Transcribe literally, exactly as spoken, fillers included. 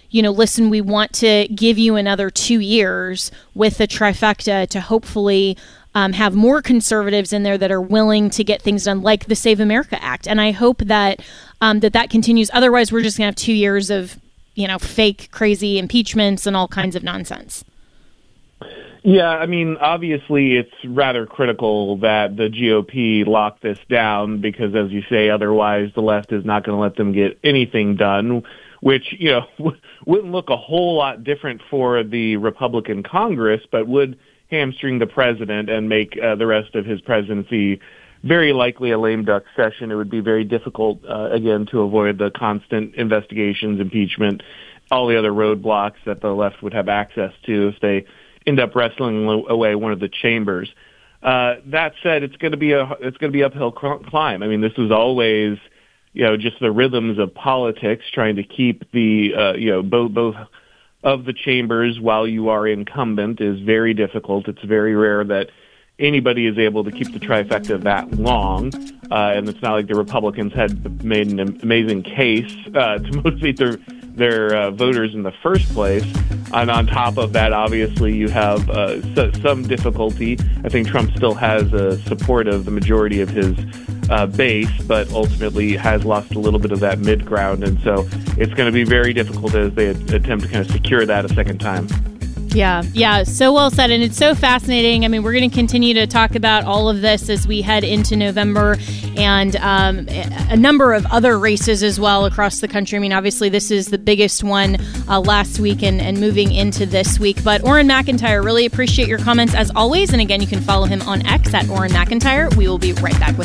you know, listen, we want to give you another two years with the trifecta to hopefully um, have more conservatives in there that are willing to get things done, like the Save America Act. And I hope that um, that that continues. Otherwise, we're just going to have two years of, you know, fake, crazy impeachments and all kinds of nonsense. Yeah, I mean, obviously it's rather critical that the G O P lock this down because, as you say, otherwise the left is not going to let them get anything done, which, you know, w- wouldn't look a whole lot different for the Republican Congress, but would hamstring the president and make uh, the rest of his presidency very likely a lame duck session. It would be very difficult, uh, again, to avoid the constant investigations, impeachment, all the other roadblocks that the left would have access to if they end up wrestling away one of the chambers. Uh, that said, it's going to be a it's going to be uphill climb. I mean, this was always, you know, just the rhythms of politics, trying to keep the uh, you know both both of the chambers while you are incumbent is very difficult. It's very rare that anybody is able to keep the trifecta that long, uh, and it's not like the Republicans had made an amazing case uh, to motivate their their uh, voters in the first place. And on top of that, obviously, you have uh, so, some difficulty. I think Trump still has uh, support of the majority of his uh, base, but ultimately has lost a little bit of that mid-ground. And so it's going to be very difficult as they attempt to kind of secure that a second time. Yeah, yeah, so well said. And it's so fascinating. I mean, we're going to continue to talk about all of this as we head into November and um, a number of other races as well across the country. I mean, obviously, this is the biggest one uh, last week and, and moving into this week. But Orrin McIntyre, really appreciate your comments as always. And again, you can follow him on X at Orrin McIntyre. We will be right back with